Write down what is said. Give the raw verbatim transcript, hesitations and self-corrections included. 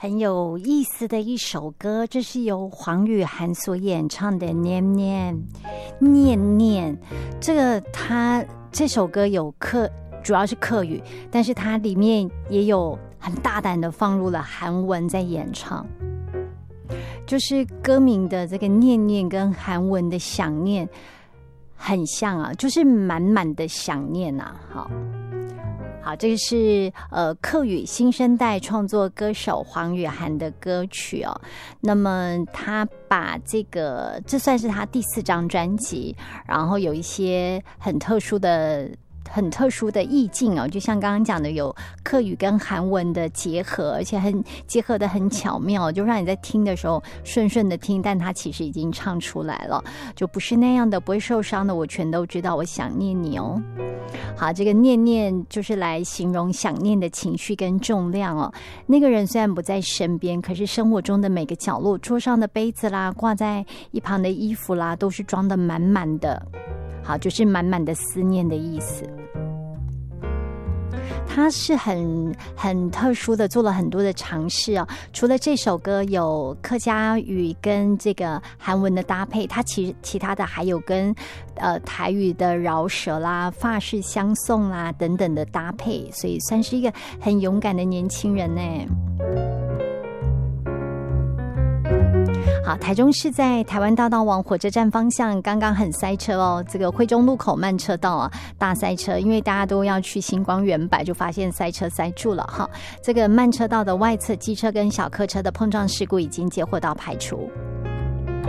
很有意思的一首歌，这是由黄雨涵所演唱的《念念念念》。这个他这首歌有客，主要是客语，但是它里面也有很大胆的放入了韩文在演唱。就是歌名的这个念念跟韩文的想念很像啊，就是满满的想念啊。好。好，这个是呃客语新生代创作歌手黄雨涵的歌曲哦。那么他把这个，这算是他第四张专辑，然后有一些很特殊的。很特殊的意境哦，就像刚刚讲的，有客语跟韩文的结合，而且很结合的很巧妙，就让你在听的时候顺顺的听，但它其实已经唱出来了，就不是那样的，不会受伤的，我全都知道，我想念你哦。好，这个念念就是来形容想念的情绪跟重量哦。那个人虽然不在身边，可是生活中的每个角落，桌上的杯子啦，挂在一旁的衣服啦，都是装得满满的。好，就是满满的思念的意思。他是很很特殊的，做了很多的尝试哦。除了这首歌有客家语跟这个韩文的搭配，他其其他的还有跟呃台语的饶舌啦、法式相送啦等等的搭配，所以算是一个很勇敢的年轻人呢。好，台中市在台湾大道往火车站方向刚刚很塞车哦，这个惠中路口慢车道啊大塞车，因为大家都要去星光远百，就发现塞车塞住了哈。这个慢车道的外侧机车跟小客车的碰撞事故已经接获到排除。